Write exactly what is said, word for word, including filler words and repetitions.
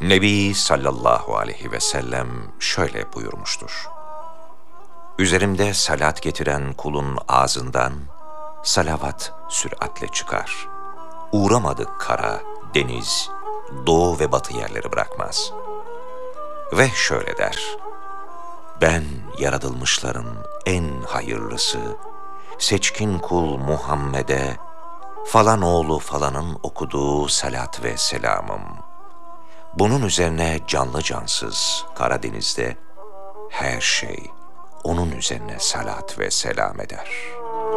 Nebi sallallahu aleyhi ve sellem şöyle buyurmuştur: Üzerimde salat getiren kulun ağzından salavat süratle çıkar. Uğramadık kara, deniz, doğu ve batı yerleri bırakmaz. Ve şöyle der: Ben yaratılmışların en hayırlısı, seçkin kul Muhammed'e, falan oğlu falanın okuduğu salat ve selamım. Bunun üzerine canlı cansız Karadeniz'de her şey onun üzerine salat ve selam eder.